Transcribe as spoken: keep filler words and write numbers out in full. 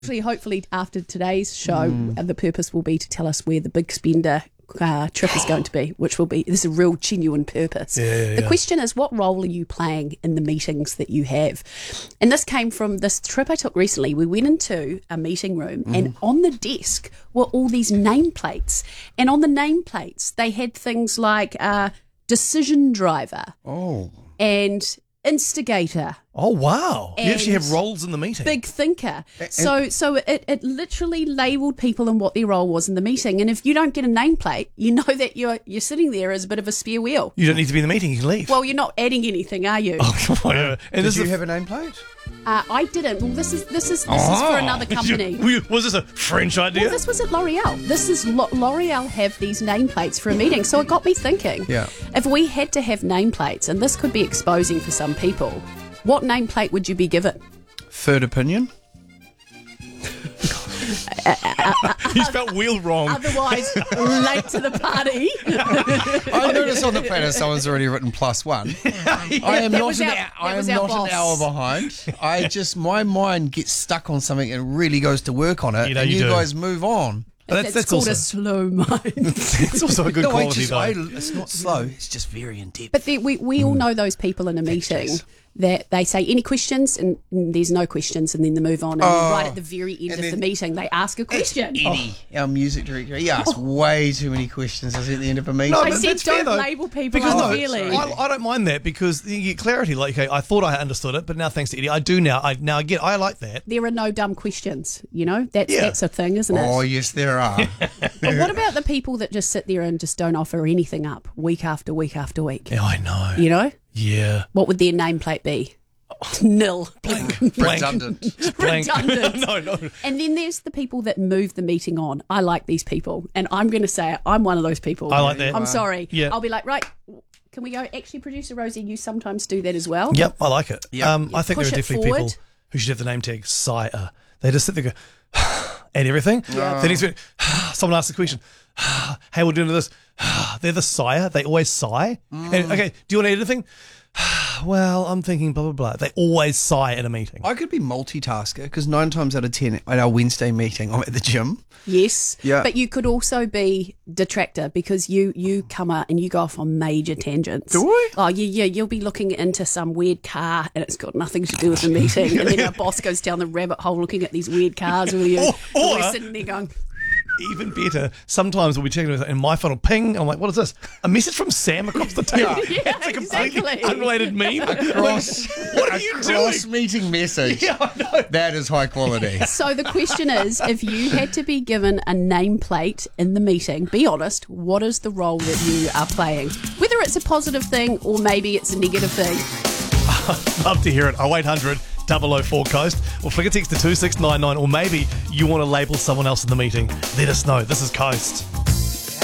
Actually, hopefully after today's show, mm. the purpose will be to tell us where the big spender uh, trip is going to be, which will be, this is a real genuine purpose. Yeah, yeah, the yeah. question is, what role are you playing in the meetings that you have? And this came from this trip I took recently. We went into a meeting room mm. and on the desk were all these nameplates. And on the nameplates, they had things like uh, decision driver Oh. and instigator. Oh, wow. You And actually have roles in the meeting. Big thinker. So so it, it literally labelled people and what their role was in the meeting. And if you don't get a nameplate, you know that you're you're sitting there as a bit of a spare wheel. You don't need to be in the meeting. You can leave. Well, you're not adding anything, are you? Oh, yeah. And Did this you is have a nameplate? Uh, I didn't. Well, this is this is this is for another company. Was this a French idea? Well, this was at L'Oreal. This is Lo- L'Oreal have these nameplates for a meeting. So it got me thinking. Yeah. If we had to have nameplates, and this could be exposing for some people, what nameplate would you be given? Third opinion? You spelled wheel wrong. Otherwise, late to the party. I noticed on the planner someone's already written plus one. I am That not, was an, our- hou- that I am was our not boss. an hour behind. I just, my mind gets stuck on something and really goes to work on it. You know and you you do. guys move on. But That's, that's, that's called also a slow mind. it's also a good no, I quality just, though. I, it's not slow. It's just very in depth. But there, we, we all know those people in a meeting yes. that they say any questions and, and there's no questions and then they move on. And then Oh, right at the very end and of the then- meeting, they ask a question. Eddie, our music director, he asks way too many questions at the end of a meeting. No, I but said that's fair, don't though, label people because no, unfairly. I, I don't mind that because you get clarity. Like, okay, I thought I understood it, but now thanks to Eddie, I do now. I now I get. I like that. There are no dumb questions, you know? That's, Yeah. that's a thing, isn't it? Oh, yes, there are. But what about the people that just sit there and just don't offer anything up week after week after week? Yeah, I know. You know? Yeah. What would their nameplate be? Nil. Blank. Redundant. Blank. Redundant. no, no. And then there's the people that move the meeting on. I like these people. And I'm going to say it, I'm one of those people. I like that. I'm sorry. Yeah. I'll be like, right, can we go? Actually, producer Rosie, you sometimes do that as well. Yep, I like it. Yep. Um, I think Push there are it definitely forward. people who should have the name tag sire. They just sit there and go and everything. Then he's going, someone asks a question. Hey, we're doing this. They're the sire. They always sigh. And, okay, do you want to eat anything? Well, I'm thinking blah, blah, blah. They always sigh at a meeting. I could be multitasker because nine times out of ten at our Wednesday meeting, I'm at the gym. Yes. Yeah. But you could also be detractor because you, you come out and you go off on major tangents. Do I? Oh, yeah, yeah. You'll be looking into some weird car and it's got nothing to do with the meeting. And then our boss goes down the rabbit hole looking at these weird cars with you. Or- and or- we're sitting there going, Even better, sometimes we'll be checking it and my phone will ping. I'm like, what is this? A message from Sam across the table? Yeah, It's a completely exactly. unrelated meme. Cross, What are a you doing? cross meeting message. Yeah, I know. That is high quality. so the question is, if you had to be given a nameplate in the meeting, be honest, what is the role that you are playing? Whether it's a positive thing or maybe it's a negative thing. Love to hear it. oh eight hundred, double oh four Coast or flick a text to two six nine nine, or maybe you want to label someone else in the meeting. Let us know. This is Coast.